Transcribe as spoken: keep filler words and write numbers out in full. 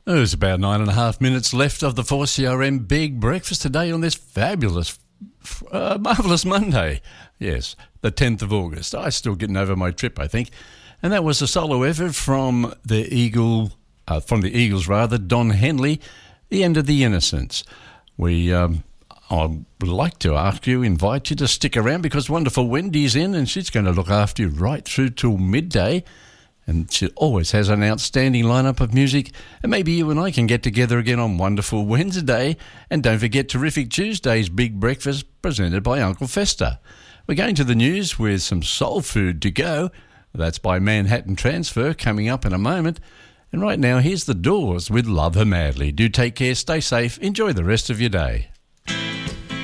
There's about nine and a half minutes left of the four C R M Big Breakfast today on this fabulous, uh, marvellous Monday. Yes, the tenth of August. I'm still getting over my trip, I think. And that was a solo effort from the Eagle, uh, from the Eagles rather, Don Henley, The End of the Innocents. We, um, I would like to ask you, invite you to stick around because wonderful Wendy's in and she's going to look after you right through till midday. And she always has an outstanding lineup of music. And maybe you and I can get together again on Wonderful Wednesday. And don't forget Terrific Tuesday's Big Breakfast presented by Uncle Fester. We're going to the news with some soul food to go. That's by Manhattan Transfer coming up in a moment. And right now, here's The Doors with Love Her Madly. Do take care, stay safe, enjoy the rest of your day.